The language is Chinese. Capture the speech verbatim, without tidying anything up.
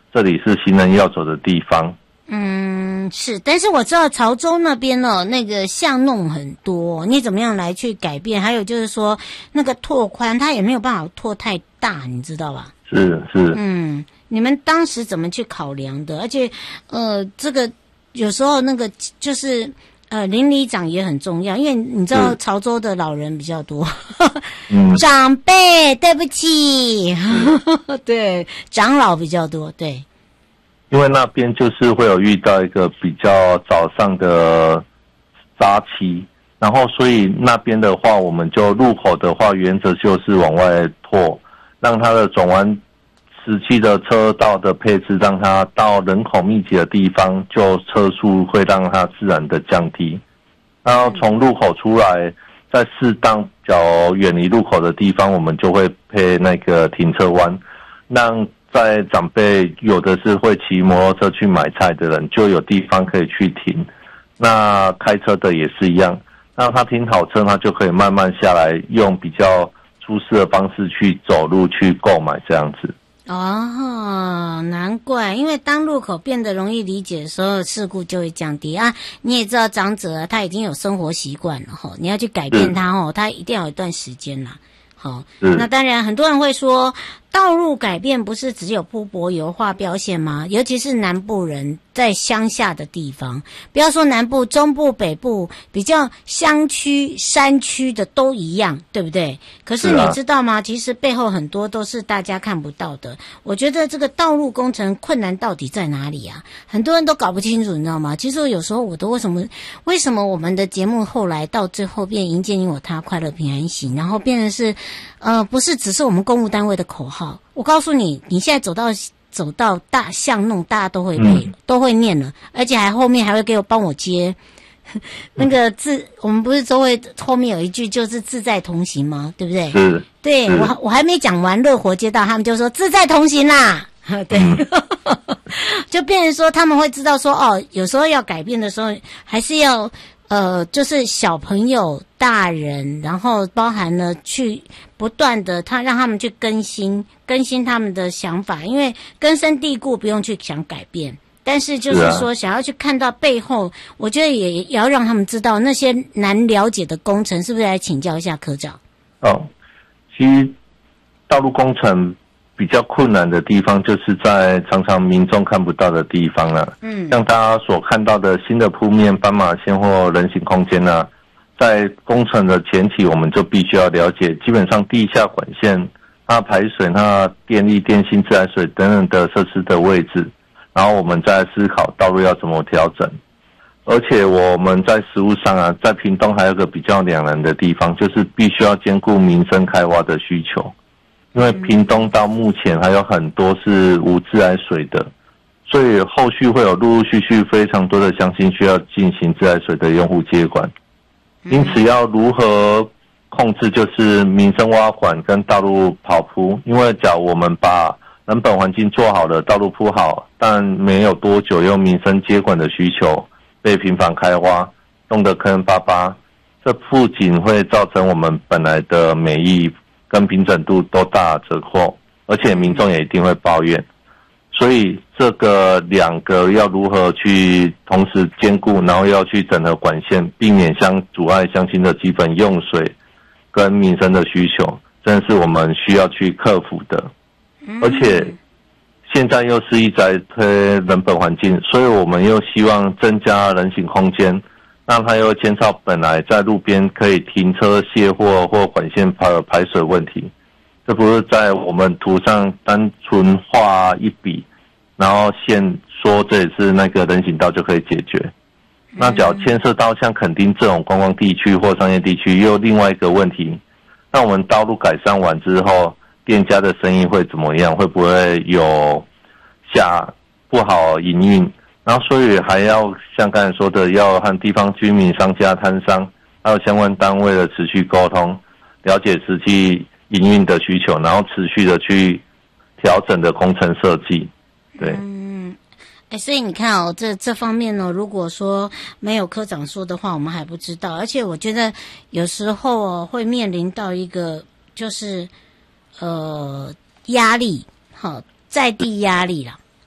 这里是行人要走的地方。 嗯，是，但是我知道潮州那边哦，那个巷弄很多，你怎么样来去改变？还有就是说，那个拓宽，它也没有办法拓太大，你知道吧？ 是是， 嗯，你们当时怎么去考量的？而且，呃，这个有时候那个就是呃，邻里长也很重要，因为你知道潮州的老人比较多，嗯、长辈，对不起，对，长老比较多，对。 因为那边就是会有遇到一个比较早上的杂期，然后所以那边的话，我们就入口的话，原则就是往外拓，让它的转弯时期的车道的配置，让它到人口密集的地方，就车速会让它自然的降低。然后从入口出来，在适当较远离入口的地方，我们就会配那个停车弯，让在长辈有的是会骑摩托车去买菜的人，就有地方可以去停。那开车的也是一样，让他停好车，他就可以慢慢下来，用比较舒适的方式去走路去购买这样子。 哦，难怪，因为当路口变得容易理解的时候，事故就会降低啊。你也知道，长者他已经有生活习惯了哈，你要去改变他哦，他一定要有一段时间啦。好，那当然，很多人会说，道路改变不是只有铺柏油画标线吗？尤其是南部人在乡下的地方，不要说南部、中部、北部，比较乡区、山区的都一样，对不对？可是你知道吗？其实背后很多都是大家看不到的。我觉得这个道路工程困难到底在哪里啊？很多人都搞不清楚，你知道吗？其实有时候我都为什么为什么我们的节目后来到最后变迎接你我他快乐平安行，然后变成是呃不是只是我们公务单位的口号。我告诉你，你现在走到走到大巷弄，大家都会背、嗯、都会念了，而且还后面还会给我帮我接那个自，我们不是都会后面有一句就是自在同行吗？对不对？ 是， 对是我我还没讲完乐活街道，他们就说自在同行啦。对，嗯、就变成说他们会知道说哦，有时候要改变的时候，还是要呃，就是小朋友、大人，然后包含了去不断的他让他们去更新更新他们的想法，因为根深蒂固，不用去想改变。但是就是说，想要去看到背后，我觉得也也要让他们知道那些难了解的工程，是不是来请教一下科长？ 哦，其实道路工程比较困难的地方，就是在常常民众看不到的地方了。嗯，像大家所看到的新的铺面、斑马线或人行空间呢，在工程的前期，我们就必须要了解，基本上地下管线、它排水、它电力、电信、自来水等等的设施的位置。然后我们再思考道路要怎么调整，而且我们在实务上啊，在屏东还有个比较两难的地方，就是必须要兼顾民生开挖的需求，因为屏东到目前还有很多是无自来水的，所以后续会有陆陆续续非常多的乡亲需要进行自来水的用户接管，因此要如何控制就是民生挖管跟道路跑铺，因为假如我们把人本环境做好了，道路铺好，但没有多久，用民生接管的需求被频繁开挖，弄得坑巴巴，这不仅会造成我们本来的美意跟平整度都大折扣，而且民众也一定会抱怨。所以这个两个要如何去同时兼顾，然后要去整合管线，避免相阻碍乡亲的基本用水跟民生的需求，真的是我们需要去克服的。而且现在又是一再推人本环境，所以我们又希望增加人行空间，让它又减少本来在路边可以停车卸货或管线排排水问题。这不是在我们图上单纯画一笔，然后线说这也是那个人行道就可以解决。那只要牵涉到像垦丁这种观光地区或商业地区，又另外一个问题，那我们道路改善完之后，店家的生意会怎么样？会不会有下不好营运？然后所以还要像刚才说的，要和地方居民、商家、摊商还有相关单位的持续沟通，了解实际营运的需求，然后持续的去调整的工程设计。对， 嗯，哎，所以你看哦，这这方面呢，如果说没有科长说的话，我们还不知道。而且我觉得有时候哦，会面临到一个就是。呃，压力，好，在地压力啦，